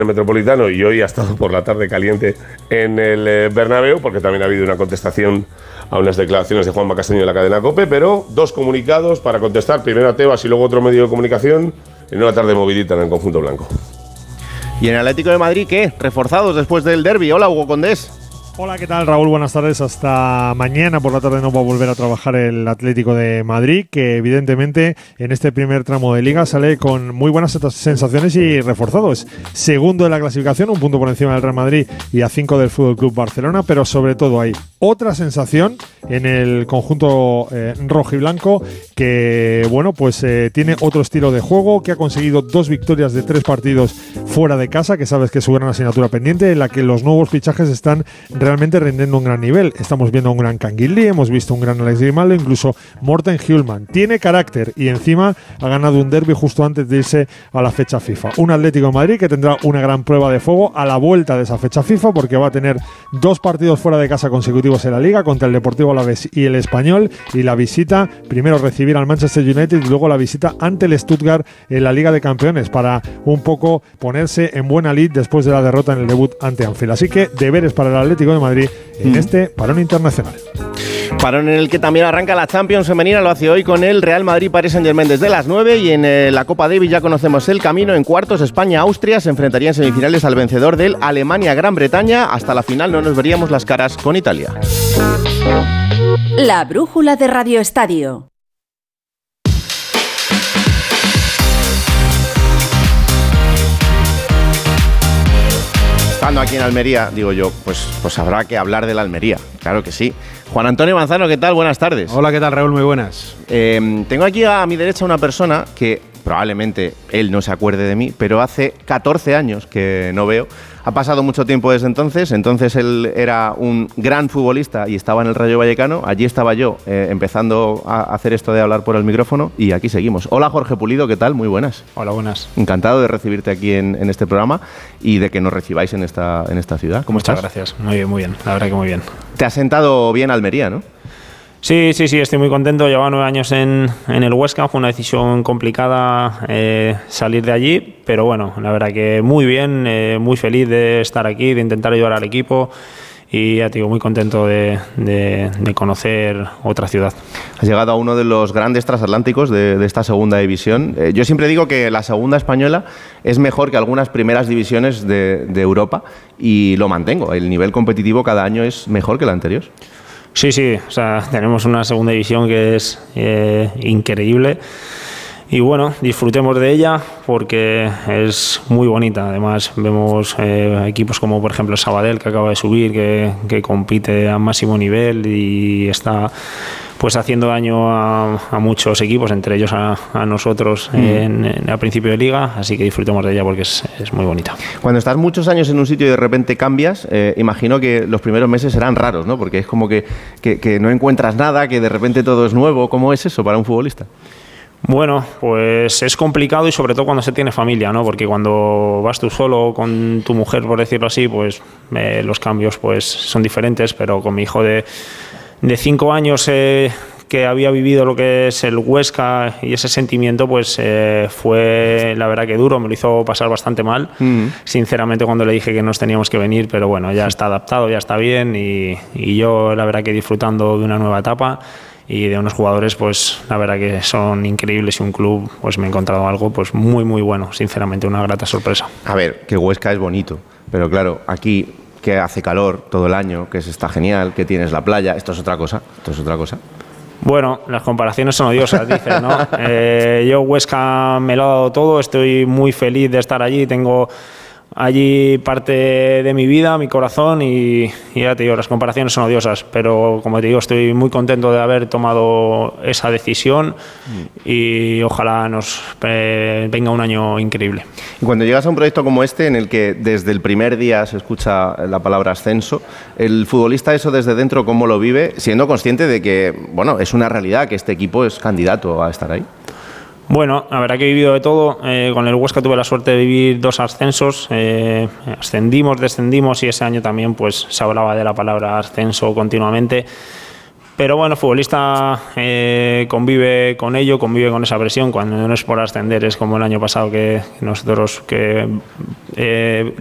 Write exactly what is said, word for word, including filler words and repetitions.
el Metropolitano y hoy ha estado por la tarde caliente en el eh, Bernabéu, porque también ha habido una contestación a unas declaraciones de Juanma Castaño de la cadena COPE, pero dos comunicados para contestar, primero a Tebas y luego otro medio de comunicación, en una tarde movidita en el conjunto blanco. ¿Y en el Atlético de Madrid qué? Reforzados después del derbi. Hola, Hugo Condés. Hola, ¿qué tal, Raúl? Buenas tardes. Hasta mañana por la tarde no va a volver a trabajar el Atlético de Madrid, que evidentemente en este primer tramo de Liga sale con muy buenas sensaciones y reforzado. Es segundo de la clasificación, un punto por encima del Real Madrid y a cinco del Fútbol Club Barcelona, pero sobre todo hay otra sensación en el conjunto eh, rojiblanco que, bueno, pues eh, tiene otro estilo de juego, que ha conseguido dos victorias de tres partidos fuera de casa, que sabes que es su gran asignatura pendiente, en la que los nuevos fichajes están realmente rendiendo un gran nivel. Estamos viendo un gran Canguilí, hemos visto un gran Alex Grimaldo, incluso Morten Hjulmand. Tiene carácter y encima ha ganado un derbi justo antes de irse a la fecha FIFA. Un Atlético de Madrid que tendrá una gran prueba de fuego a la vuelta de esa fecha FIFA, porque va a tener dos partidos fuera de casa consecutivos en la Liga, contra el Deportivo Alavés y el Español, y la visita, primero recibir al Manchester United y luego la visita ante el Stuttgart en la Liga de Campeones, para un poco ponerse en buena lid después de la derrota en el debut ante Anfield. Así que deberes para el Atlético de Madrid en mm. este parón internacional. Parón en el que también arranca la Champions femenina, lo hace hoy con el Real Madrid Paris Saint-Germain desde las nueve, y en eh, la Copa Davis ya conocemos el camino. En cuartos, España-Austria se enfrentaría en semifinales al vencedor del Alemania-Gran Bretaña. Hasta la final no nos veríamos las caras con Italia. La brújula de Radio Estadio. Estando aquí en Almería, digo yo, pues, pues habrá que hablar de la Almería, claro que sí. Juan Antonio Manzano, ¿qué tal? Buenas tardes. Hola, ¿qué tal, Raúl? Muy buenas. Eh, tengo aquí a mi derecha una persona que probablemente él no se acuerde de mí, pero hace catorce años que no veo. Ha pasado mucho tiempo desde entonces. Entonces él era un gran futbolista y estaba en el Rayo Vallecano. Allí estaba yo eh, empezando a hacer esto de hablar por el micrófono, y aquí seguimos. Hola, Jorge Pulido, ¿qué tal? Muy buenas. Hola, buenas. Encantado de recibirte aquí en, en este programa y de que nos recibáis en esta, en esta ciudad. ¿Cómo Muchas estás? gracias. Muy bien, muy bien. La verdad que muy bien. Te has sentado bien Almería, ¿no? Sí, sí, sí, estoy muy contento. Llevaba nueve años en, en el Huesca, fue una decisión complicada eh, salir de allí, pero bueno, la verdad que muy bien, eh, muy feliz de estar aquí, de intentar ayudar al equipo, y ya te digo, muy contento de, de, de conocer otra ciudad. Has llegado a uno de los grandes transatlánticos de, de esta segunda división. Eh, yo siempre digo que la segunda española es mejor que algunas primeras divisiones de, de Europa, y lo mantengo. El nivel competitivo cada año es mejor que el anterior. Sí, sí, o sea, tenemos una segunda división que es eh, increíble, y bueno, disfrutemos de ella porque es muy bonita. Además vemos eh, equipos como por ejemplo Sabadell, que acaba de subir, que, que compite a máximo nivel y está pues haciendo daño a, a muchos equipos, entre ellos a, a nosotros mm. en, en, a principio de liga, así que disfrutemos de ella porque es, es muy bonita. Cuando estás muchos años en un sitio y de repente cambias, eh, imagino que los primeros meses serán raros, ¿no? Porque es como que, que, que no encuentras nada, que de repente todo es nuevo. ¿Cómo es eso para un futbolista? Bueno, pues es complicado, y sobre todo cuando se tiene familia, ¿no? Porque cuando vas tú solo con tu mujer, por decirlo así, pues eh, los cambios pues son diferentes, pero con mi hijo de de cinco años eh, que había vivido lo que es el Huesca, y ese sentimiento pues eh, fue la verdad que duro, me lo hizo pasar bastante mal, mm. sinceramente, cuando le dije que nos teníamos que venir, pero bueno, ya está adaptado, ya está bien, y, y yo la verdad que disfrutando de una nueva etapa y de unos jugadores pues la verdad que son increíbles, y un club pues me he encontrado algo pues muy muy bueno, sinceramente una grata sorpresa. A ver, que Huesca es bonito, pero claro, aquí que hace calor todo el año, que se está genial, que tienes la playa, esto es otra cosa, esto es otra cosa. Bueno, las comparaciones son odiosas, dices, ¿no? Eh, yo Huesca me lo he dado todo, estoy muy feliz de estar allí, tengo allí parte de mi vida, mi corazón, y, y ya te digo, las comparaciones son odiosas, pero como te digo, estoy muy contento de haber tomado esa decisión, mm. y ojalá nos eh, venga un año increíble. Y cuando llegas a un proyecto como este, en el que desde el primer día se escucha la palabra ascenso, el futbolista eso desde dentro, ¿cómo lo vive? Siendo consciente de que, bueno, es una realidad que este equipo es candidato a estar ahí. Bueno, la verdad que he vivido de todo. Eh, con el Huesca tuve la suerte de vivir dos ascensos. Eh, ascendimos, descendimos, y ese año también pues se hablaba de la palabra ascenso continuamente. Pero bueno, futbolista eh, convive con ello, convive con esa presión. Cuando no es por ascender, es como el año pasado que nosotros que eh,